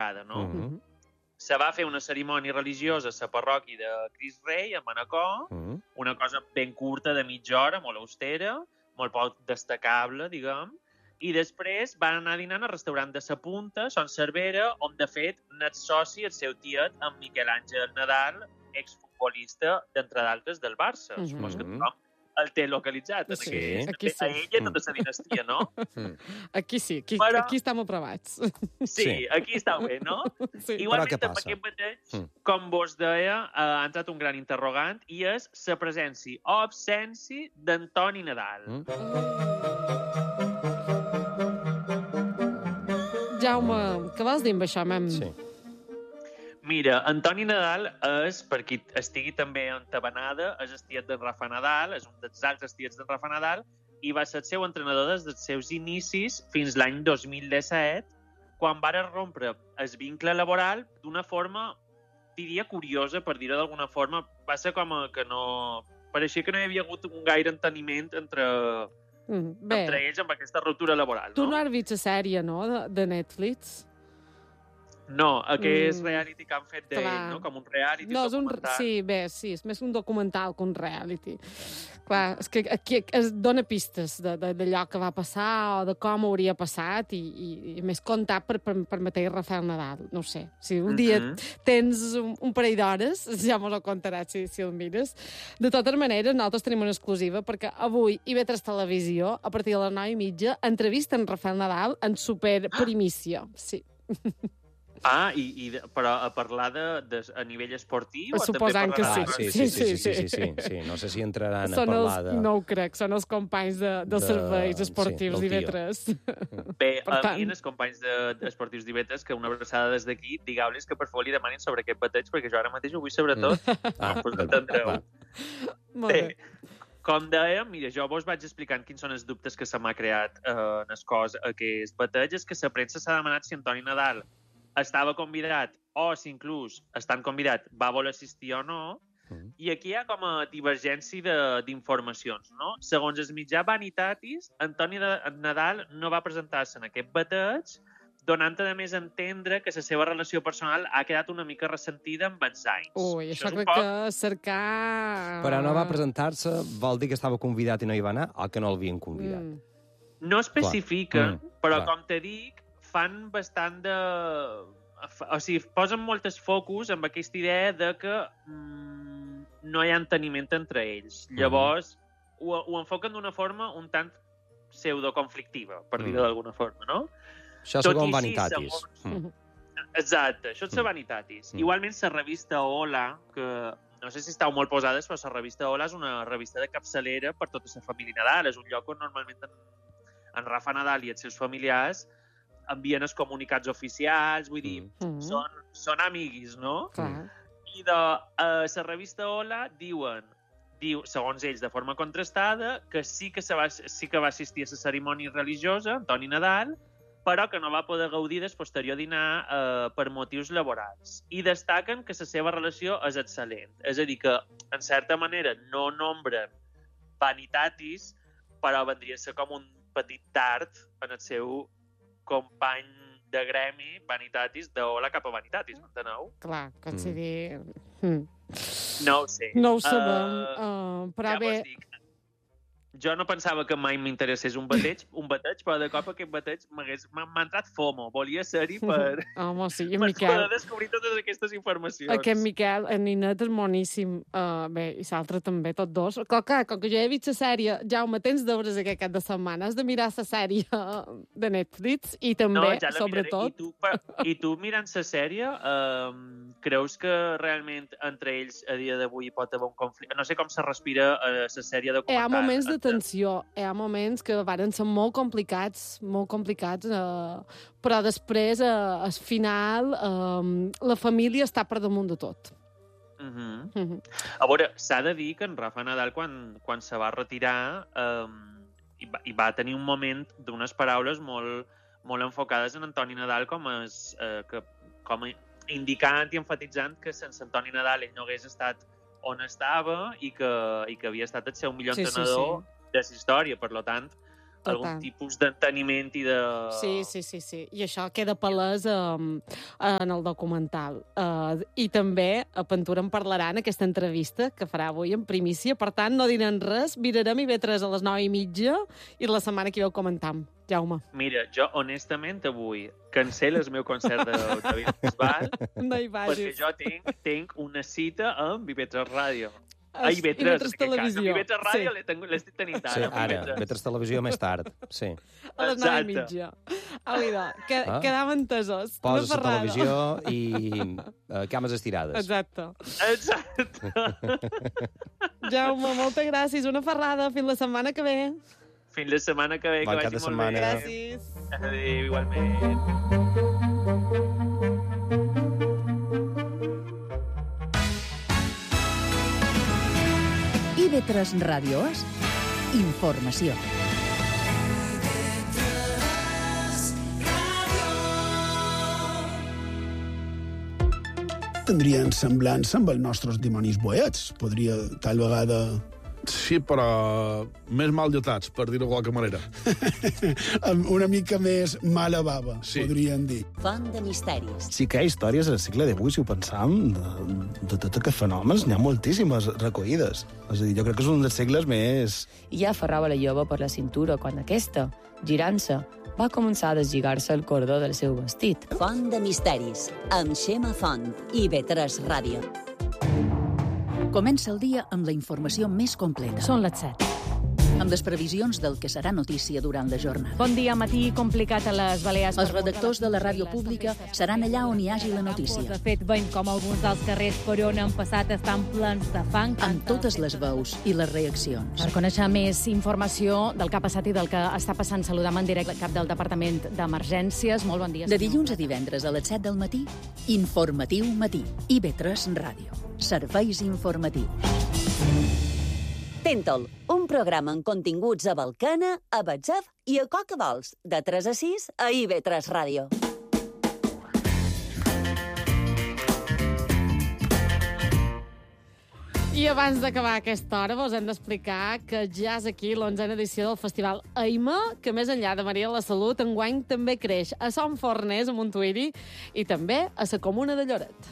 vegada, no? Se va fer una cerimònia religiosa a la parròquia de Crist Rei, a Manacor, una cosa ben curta, de mitja hora, molt austera, molt poc destacable, diguem, i després van anar dinant al restaurant de sa Punta, Son Cervera, on, de fet, n'és soci el seu tiet, en Miquel Àngel Nadal, exfutbolista, d'entre d'altres, del Barça. Supos que tothom el té localitzat. Sí, aquí sí. A ell i a tota la dinastia, no? Aquí sí, aquí estem aprovats. Sí, aquí està bé, no? Sí. Igualment, amb aquest bateig, com vos deia, ha entrat un gran interrogant i és la presència o absència d'Antoni Nadal. Jaume, què vols dir amb això, mem? Sí. Mira, Antoni Nadal és, per qui estigui també entabanada, és el tiet d'en Rafa Nadal, és un dels altres tiets d'en Rafa Nadal, i va ser el seu entrenador des dels seus inicis fins l'any 2017, quan va rompre el vincle laboral d'una forma, diria, curiosa, per dir-ho d'alguna forma. Va ser com que no... Pareixia que no hi havia hagut un gaire enteniment entre ells amb aquesta ruptura laboral. Tu no has vist la sèrie, no?, de Netflix? No, aquest reality que han fet d'ell, no? Com un reality documental. Sí, és més un documental que un reality. Clar, és que aquí es dona pistes d'allò que va passar o de com hauria passat i més contat per mateix Rafael Nadal. No ho sé. Si un dia tens un parell d'hores, ja mos ho contaràs si el mires. De totes maneres, nosaltres tenim una exclusiva perquè avui IB3 Televisió, a partir de les 9:30, entrevisten Rafael Nadal en superprimícia. Sí. Però a parlar a nivell esportiu? Suposant que sí. Sí. No sé si entraran a parlar de... No ho crec, són els companys de serveis esportius d'IV3. Bé, a mi, els companys d'esportius d'IV3, que una abraçada des d'aquí, digueu-los que per favor li demanin sobre aquest bateig, perquè jo ara mateix ho vull saber tot. Pues entendreu. Bé, com dèiem, mira, jo vos vaig explicant quins són els dubtes que se m'ha creat en el cos aquest bateig, és que la premsa s'ha demanat si Antoni Nadal estava convidat o si inclús, estant convidat, va voler assistir o no, i aquí hi ha com a divergència d'informacions, no? Segons el mitjà Vanitatis, Antoni Nadal no va presentar-se en aquest bateig, donant a més a entendre que la seva relació personal ha quedat una mica ressentida amb els anys. Ui, això crec que cercar... Però no va presentar-se, vol dir que estava convidat i no hi va anar, o que no l'havien convidat? No especifica, però com te dic, fan bastant de... O sigui, posen moltes focus amb aquesta idea de que no hi ha enteniment entre ells. Llavors, ho enfoquen d'una forma un tant pseudoconflictiva, per dir-ho d'alguna forma, no? Això segons Vanitatis. Exacte, això és la Vanitatis. Igualment, la revista Hola, que no sé si estàu molt posades, però la revista Hola és una revista de capçalera per tota la família Nadal. És un lloc on normalment en Rafa Nadal i els seus familiars envien els comunicats oficials, vull dir, són amiguis, no? I de la revista Hola diu, segons ells, de forma contrastada, que sí que va assistir a la cerimònia religiosa, Antoni Nadal, però que no va poder gaudir del posterior dinar per motius laborals. I destaquen que la seva relació és excel·lent. És a dir, que, en certa manera, no nombren Vanitatis, però vendria a ser com un petit tard en el seu company de gremi, Vanitatis, d'Hola cap a Vanitatis, m'enteneu? Clar, que sigui... No ho sé. No ho sabem, però ja bé... Jo no pensava que mai m'interessés un bateig, però de cop aquest bateig m'ha entrat FOMO. Volia ser-hi per poder descobrir totes aquestes informacions. Aquest Miquel, en Ninet és moníssim. Bé, i l'altre també, tots dos. Com que jo he vist la sèrie, Jaume, tens deures aquest cap de setmana. Has de mirar la sèrie de Netflix i també, sobretot... I tu mirant la sèrie, creus que realment entre ells a dia d'avui pot haver un conflicte? No sé com se respira a la sèrie documental. Hi ha moments de tensió, hi ha moments que varen ser molt complicats, però després, al final, la família està per damunt de tot. A veure, s'ha de dir que en Rafa Nadal, quan se va retirar, i va tenir un moment d'unes paraules molt enfocades en Antoni Nadal com indicant i enfatitzant que sense Antoni Nadal ell no hagués estat on estava i que havia estat el seu millor entrenador de la història. Per tant, algun tipus d'enteniment i de... Sí. I això queda palès en el documental. I també a Pentura en parlarà en aquesta entrevista que farà avui en primícia. Per tant, no direm res. Mirarem IB3 a les 9:30 i la setmana que ve ho comentam. Jaume. Mira, jo, honestament, avui cancel el meu concert de Bisbal No hi vagis. perquè jo tinc una cita amb IB3 Ràdio. IB3 Televisió. IB3 Ràdio l'estic tenint Sí, ara, IB3 Televisió més tard. Sí. A les 9:30. Au, quedàvem entesos. Poses la televisió i cames estirades. Exacte. Exacte. Jaume, moltes gràcies. Una ferrada. Fins la setmana que ve. Fins la setmana que ve, Bon que cap vagi de molt setmana. bé. Gràcies. Adéu, igualment. IB3 Ràdio és informació. Tindrien semblança amb els nostres dimonis boets. Podria, tal vegada... Sí, però més mal dotats, per dir-ho de qualque manera. amb una mica més mala bava, Sí. podríem dir. Font de misteris. Sí que hi ha històries al segle XVIII, si ho pensam, de tots aquests fenòmens, n'hi ha moltíssimes recollides. És a dir, jo crec que és un dels segles més... I ja aferrava la jove per la cintura quan aquesta, girant-se, va començar a deslligar-se el cordó del seu vestit. Font de misteris, amb Xema Font, IB3 Ràdio. Comença el dia amb la informació més completa. Són les 7. Amb les previsions del que serà notícia durant la jornada. Bon dia, matí complicat a les Balears. Els redactors de la ràdio pública seran allà on hi hagi la notícia. De fet, veiem com alguns dels carrers per on han passat estan plens de fang. Amb totes les veus i les reaccions. Per conèixer més informació del que ha passat i del que està passant, saludam en directe el cap del Departament d'Emergències. Molt bon dia. De dilluns a divendres a les 7 del matí, Informatiu Matí, IB3 Ràdio. Serveis informatius. Tentol, un programa amb continguts a Balcana, a Batzef i a Cocadols, de 3 a 6 a IB3 Ràdio. I abans d'acabar aquesta hora vos hem d'explicar que ja és aquí l'11a edició del Festival Aima, que més enllà de Maria la Salut, enguany també creix a Son Forners, a Montuïri, i també a la comuna de Lloret.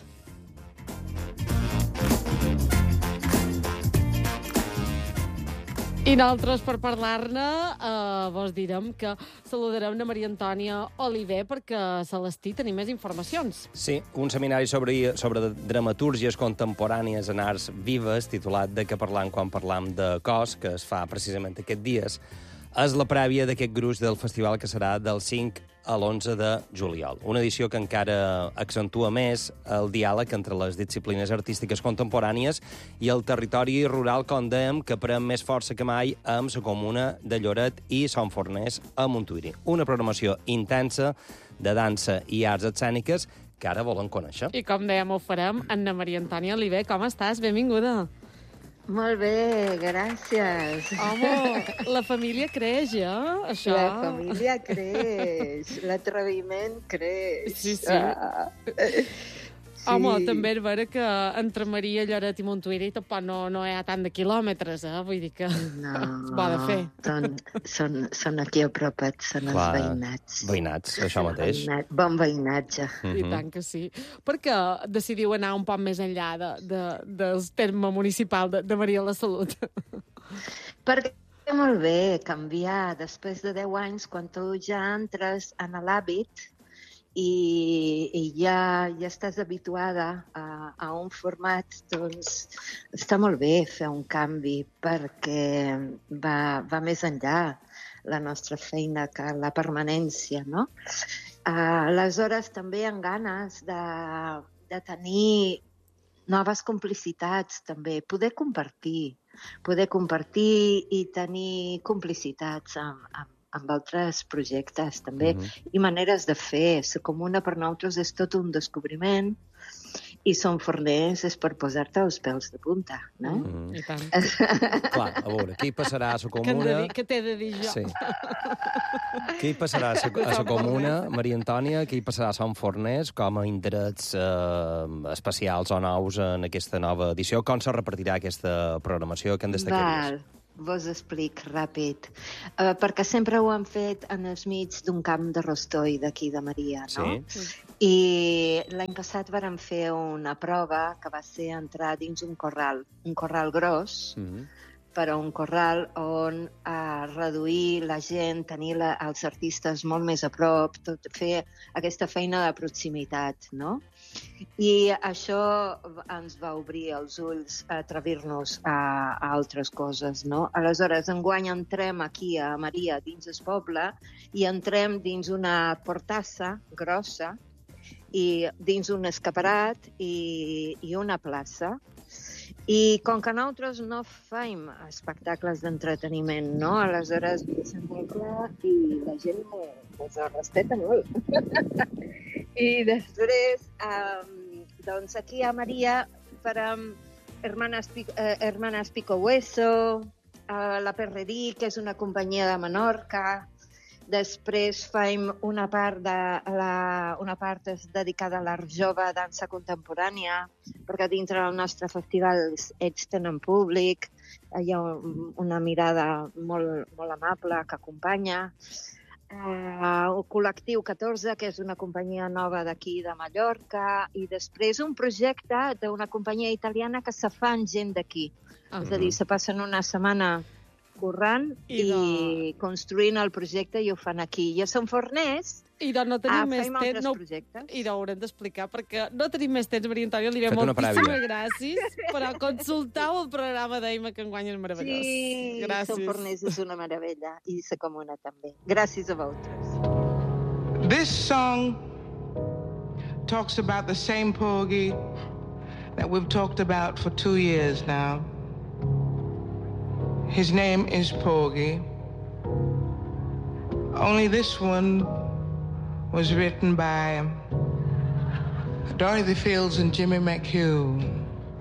I nosaltres, per parlar-ne, vos direm que saludarem a Maria Antònia Oliver perquè a Celestí tenim més informacions. Sí, un seminari sobre dramatúrgies contemporànies en arts vives, titulat de Què parlam quan parlam de cos, que es fa precisament aquests dies, és la prèvia d'aquest gruix del festival que serà del 5 a l'11 de juliol. Una edició que encara accentua més el diàleg entre les disciplines artístiques contemporànies i el territori rural, com dèiem, que pren més força que mai amb la comuna de Lloret i Son Forners a Montuïri. Una programació intensa de dansa i arts escèniques que ara volen conèixer. I com dèiem, ho farem. Anna Maria Antònia Oliver, com estàs? Benvinguda. Molt bé, gràcies. Home, la família creix, això. La família creix, l'atreviment creix. Sí, sí. Home, també és vera que entre Maria, Lloret i Montuïri tampoc no hi ha tant de quilòmetres, Vull dir que es pot de fer. Són aquí a propet, són els veïnats. Veïnats, això mateix. Bon veïnatge. I tant que sí. Per què decidiu anar un poc més enllà del terme municipal de Maria la Salut? Perquè molt bé canviar després de 10 anys, quan tu ja entres en l'hàbit i ja estàs habituada a un format, doncs està molt bé fer un canvi perquè va més enllà la nostra feina que la permanència, no? Aleshores, també amb ganes de tenir noves complicitats, també, poder compartir i tenir complicitats amb altres projectes, també, i maneres de fer. La comuna per nosaltres és tot un descobriment i Son Forners és per posar-te els pèls de punta, no? I tant. Clar, a veure, què hi passarà a la comuna? Què t'he de dir jo? Sí. Què hi passarà a la comuna, Maria Antònia? Què hi passarà a Son Forners com a indrets especials o nous en aquesta nova edició? Com se repartirà aquesta programació? Què en destacaries? vos explic ràpid. Perquè sempre ho han fet en els mig d'un camp de rostoi d'aquí de Maria, no? Sí. I l'any passat vàrem fer una prova que va ser entrar dins un corral gros, però un corral on reduir la gent, tenir els artistes molt més a prop, fer aquesta feina de proximitat, no? I això ens va obrir els ulls a atrevir-nos a altres coses, no? Aleshores, enguany entrem aquí a Maria, dins el poble, i entrem dins una portassa grossa, i dins un escaparat i una plaça. I com que nosaltres no fem espectacles d'entreteniment, no? Aleshores, deixem molt clar i la gent ens respecta molt. I després, doncs aquí a Maria farem Hermanas Pico Hueso, la Perrerí, que és una companyia de Menorca. Després fem una part dedicada a l'art jove, dansa contemporània, perquè dintre del nostre festival ells tenen públic, hi ha una mirada molt, molt amable que acompanya. El Col·lectiu 14, que és una companyia nova d'aquí de Mallorca, i després un projecte d'una companyia italiana que se fan gent d'aquí. És a dir, se passen una setmana currant i construint el projecte i ho fan aquí. Jo som forners, I doncs no tenim més fem temps, altres projectes. I no ho haurem d'explicar, perquè no tenim més temps, Maria Antònia, li diré Fet una moltíssimes gràcies, però consultau el programa d'Eima, que enguany és meravellós. Sí, Gràcies. som forners, és una meravella, i sa comuna també. Gràcies a vosaltres. This song talks about the same Porgy that we've talked about for 2 years now. His name is Porgy. Only this one was written by Dorothy Fields and Jimmy McHugh.